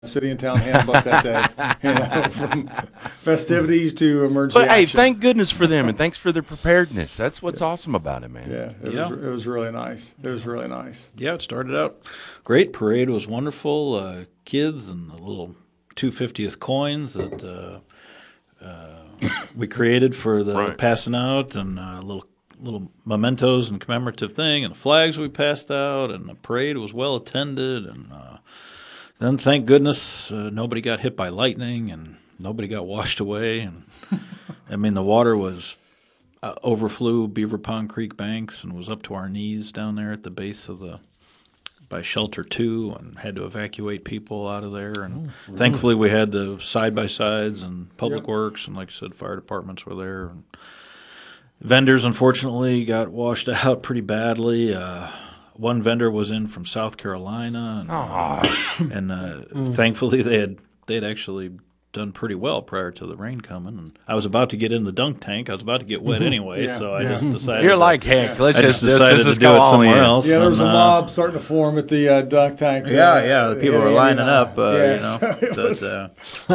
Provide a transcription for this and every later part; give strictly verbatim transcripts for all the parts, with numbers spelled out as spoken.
city and town handbook that day, you know, from festivities to emergency But hey, action. thank goodness for them, and thanks for their preparedness. That's what's awesome about it, man. Yeah, it Yeah. was it was really nice. It was really nice. Yeah, it started out great. Parade was wonderful. Uh, kids and the little two fiftieth coins that uh, uh, we created for the Right. passing out, and uh, little little mementos and commemorative thing, and the flags we passed out, and the parade was well attended, and uh, then thank goodness uh, nobody got hit by lightning and nobody got washed away, and I mean the water was uh, overflew Beaver Pond Creek banks and was up to our knees down there at the base of the by shelter two, and had to evacuate people out of there, and Oh, really? thankfully we had the side by sides and public Yep. works, and like I said, fire departments were there, and vendors unfortunately got washed out pretty badly. Uh, one vendor was in from South Carolina, and, Aw. and uh, thankfully they had they had actually done pretty well prior to the rain coming. And I was about to get in the dunk tank. I was about to get wet anyway, Yeah, so I yeah. just decided. You're to- like, heck, let's I just, just decided let's just to do go it all somewhere in. else. Yeah, there was a and, uh, mob starting to form at the uh, duck tank. there. Yeah, yeah, the people Yeah, were yeah, lining yeah. up. Uh, Yeah. You know, It but, was- uh,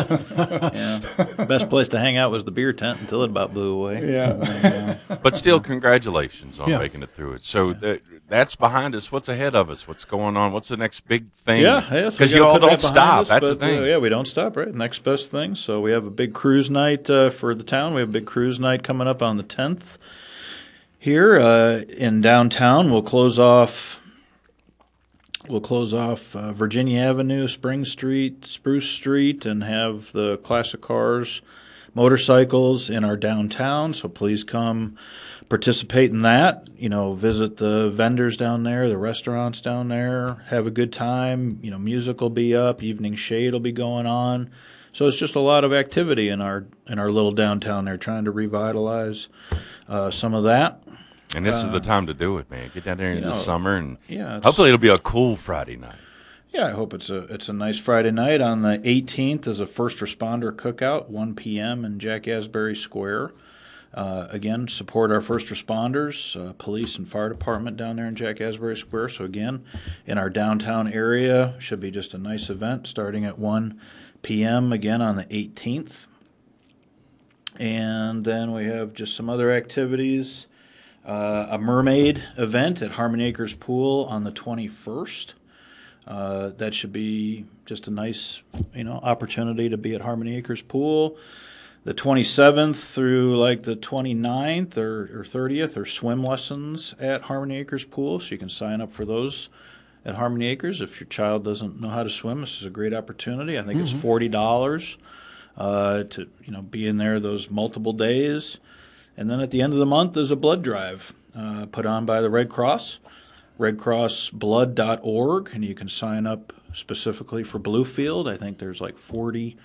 yeah. Best place to hang out was the beer tent until it about blew away. Yeah. But still, congratulations on Yeah. making it through it. So that, that's behind us. What's ahead of us? What's going on? What's the next big thing? Yeah, yes, because we you gotta all put that don't behind stop. us, That's the but, thing. Uh, yeah, we don't stop. Right, next best thing. So we have a big cruise night uh, for the town. We have a big cruise night coming up on the tenth here uh, in downtown. We'll close off. We'll close off uh, Virginia Avenue, Spring Street, Spruce Street, and have the classic cars, motorcycles in our downtown. So please come participate in that. You know, visit the vendors down there, the restaurants down there, have a good time. You know, music will be up, evening shade will be going on. So it's just a lot of activity in our in our little downtown there, trying to revitalize uh, some of that. And this is the time to do it, man. Get down there in you the know, summer, and yeah, it's- hopefully it'll be a cool Friday night. Yeah, I hope it's a it's a nice Friday night. On the eighteenth is a first responder cookout, one p.m. in Jack Asbury Square. Uh, again, support our first responders, uh, police and fire department down there in Jack Asbury Square. So again, in our downtown area, should be just a nice event starting at one p.m. again on the eighteenth. And then we have just some other activities. Uh, a mermaid event at Harmony Acres Pool on the twenty-first. Uh, that should be just a nice, you know, opportunity to be at Harmony Acres Pool. The twenty-seventh through like the twenty-ninth or, or thirtieth are swim lessons at Harmony Acres Pool, so you can sign up for those at Harmony Acres. If your child doesn't know how to swim, this is a great opportunity. I think it's forty dollars uh, to, you know, be in there those multiple days. And then at the end of the month, there's a blood drive uh, put on by the Red Cross, red cross blood dot org, and you can sign up specifically for Bluefield. I think there's like forty,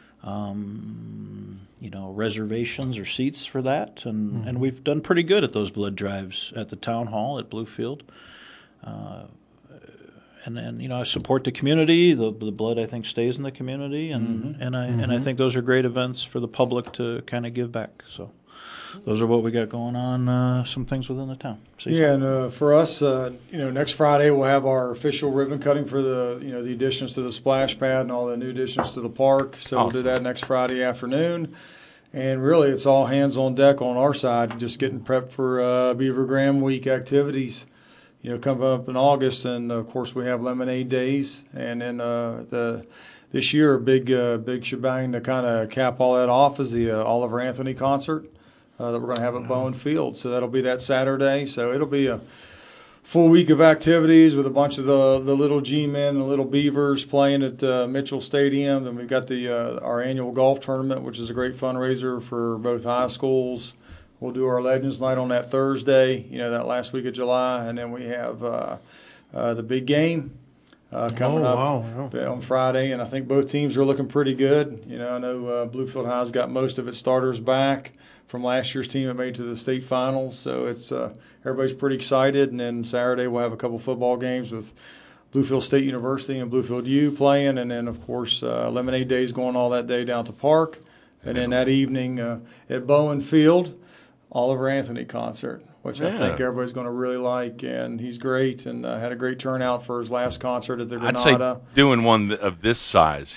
um, you know, reservations or seats for that, and, and we've done pretty good at those blood drives at the town hall at Bluefield. Uh, and then, you know, I support the community. The, the blood, I think, stays in the community, and, and I and I think those are great events for the public to kind of give back. So. Those are what we got going on, uh, some things within the town. See Yeah, and uh, for us, uh, you know, next Friday we'll have our official ribbon cutting for the, you know, the additions to the splash pad and all the new additions to the park. So we'll do Awesome. that next Friday afternoon. And really, it's all hands on deck on our side, just getting prepped for uh, Beaver Graham Week activities, you know, coming up in August. And of course, we have Lemonade Days, and then uh, the this year a big uh, big shebang to kind of cap all that off is the uh, Oliver Anthony concert. Uh, that we're going to have at Bowen Field. So that'll be that Saturday. So it'll be a full week of activities with a bunch of the, the little G-men and the little Beavers playing at uh, Mitchell Stadium. And we've got the uh, our annual golf tournament, which is a great fundraiser for both high schools. We'll do our Legends Night on that Thursday, you know, that last week of July. And then we have uh, uh, the big game uh, coming Oh, up wow, on Friday. And I think both teams are looking pretty good. You know, I know uh, Bluefield High's got most of its starters back from last year's team that made it to the state finals. So it's uh, everybody's pretty excited. And then Saturday we'll have a couple football games with Bluefield State University and Bluefield U playing. And then, of course, uh, Lemonade Days going all that day down to Park. And then that evening uh, at Bowen Field, Oliver Anthony concert. which I Yeah. think everybody's going to really like. And he's great, and uh, had a great turnout for his last concert at the I'd say Granada. doing one th- of this size,